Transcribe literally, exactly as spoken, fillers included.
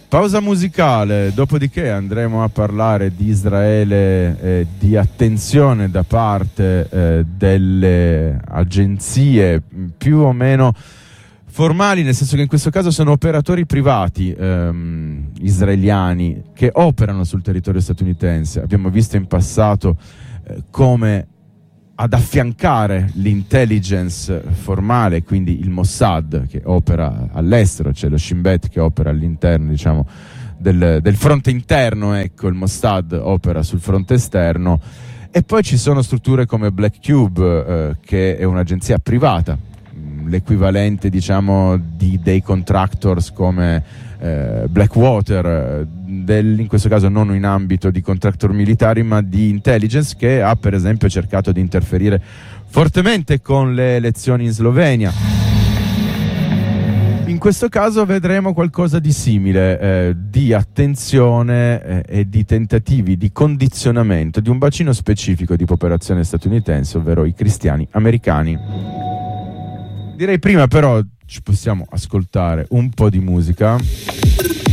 Pausa musicale, dopodiché andremo a parlare di Israele e di attenzione da parte eh, delle agenzie più o meno formali, nel senso che in questo caso sono operatori privati ehm, israeliani che operano sul territorio statunitense. Abbiamo visto in passato eh, come ad affiancare l'intelligence formale, quindi il Mossad che opera all'estero, c'è lo Shin Bet che opera all'interno, diciamo, del, del fronte interno, ecco, il Mossad opera sul fronte esterno, e poi ci sono strutture come Black Cube, eh, che è un'agenzia privata, l'equivalente, diciamo, di dei contractors come eh, Blackwater, del, in questo caso non in ambito di contractor militari ma di intelligence, che ha per esempio cercato di interferire fortemente con le elezioni in Slovenia. In questo caso vedremo qualcosa di simile, eh, di attenzione eh, e di tentativi di condizionamento di un bacino specifico di popolazione statunitense, ovvero i cristiani americani. Direi prima però ci possiamo ascoltare un po' di musica.